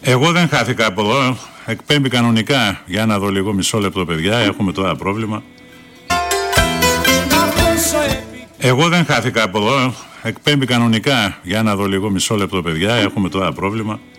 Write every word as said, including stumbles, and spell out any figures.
Εγώ δεν χάθηκα από εδώ. Εκπέμπει κανονικά. Για να δω λίγο, μισό λεπτό, παιδιά. Έχουμε τώρα πρόβλημα. Εγώ δεν χάθηκα από εδώ. Εκπέμπει κανονικά. Για να δω λίγο, μισό λεπτό, παιδιά. Έχουμε τώρα πρόβλημα.